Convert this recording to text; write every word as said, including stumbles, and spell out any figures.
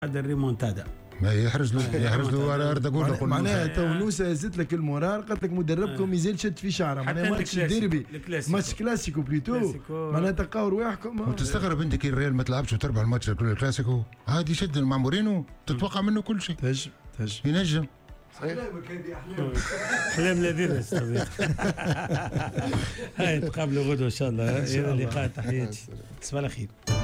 هذا الريمونتادا ما يحرز له يحرز له على ارض اقول معناها تو نوسه هزت لك المورال قالت لك مدربكم يزال شد في شعره معناها ماتش ديربي ماتش كلاسيكو بليتو معناها تلقاو رواحكم وتستغرب انت كي الريال ما تلعبش وتربح الماتش الكلاسيكو عادي يشد مع مورينو تتوقع منه كل شيء تنجم تنجم ينجم احلامك هذه احلام احلام لذيذه استاذ هاي نتقابلوا غدوه ان شاء الله الى اللقاء تحياتي تصبح على خير.